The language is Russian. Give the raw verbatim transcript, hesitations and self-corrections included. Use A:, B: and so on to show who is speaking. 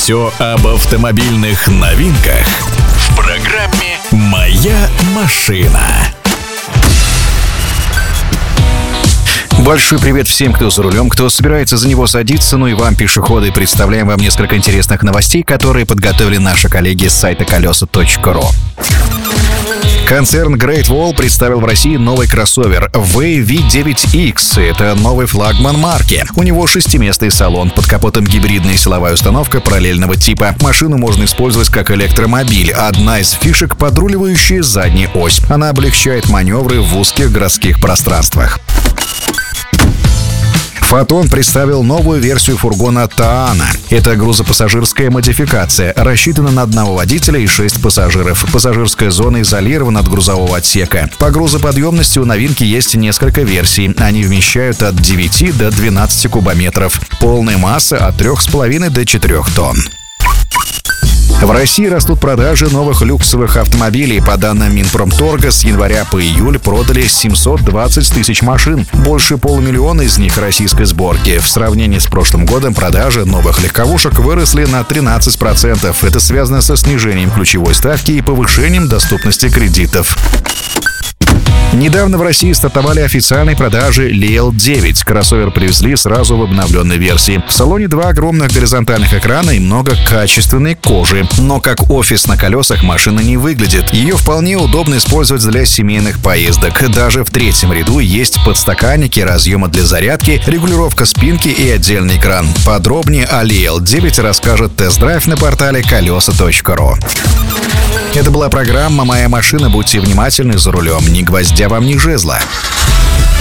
A: Все об автомобильных новинках в программе «Моя машина».
B: Большой привет всем, кто за рулем, кто собирается за него садиться, ну и вам, пешеходы, представляем вам несколько интересных новостей, которые подготовили наши коллеги с сайта колеса точка ру. Концерн Great Wall представил в России новый кроссовер ви ви девять икс. Это новый флагман марки. У него шестиместный салон, под капотом гибридная силовая установка параллельного типа. Машину можно использовать как электромобиль. Одна из фишек — подруливающая задняя ось. Она облегчает маневры в узких городских пространствах. Фотон представил новую версию фургона Таана. Это грузопассажирская модификация, рассчитана на одного водителя и шесть пассажиров. Пассажирская зона изолирована от грузового отсека. По грузоподъемности у новинки есть несколько версий. Они вмещают от девяти до двенадцати кубометров. Полная масса от трёх с половиной до четырёх тонн. В России растут продажи новых люксовых автомобилей. По данным Минпромторга, с января по июль продали семьсот двадцать тысяч машин. Больше полумиллиона из них российской сборки. В сравнении с прошлым годом продажи новых легковушек выросли на тринадцать процентов. Это связано со снижением ключевой ставки и повышением доступности кредитов. Недавно в России стартовали официальные продажи Ли Эл девять. Кроссовер привезли сразу в обновленной версии. В салоне два огромных горизонтальных экрана и много качественной кожи. Но как офис на колесах машина не выглядит. Ее вполне удобно использовать для семейных поездок. Даже в третьем ряду есть подстаканники, разъемы для зарядки, регулировка спинки и отдельный экран. Подробнее о Ли Эл девять расскажет тест-драйв на портале колеса точка ру. Это была программа «Моя машина». Будьте внимательны за рулем. Ни гвоздя вам, ни жезла.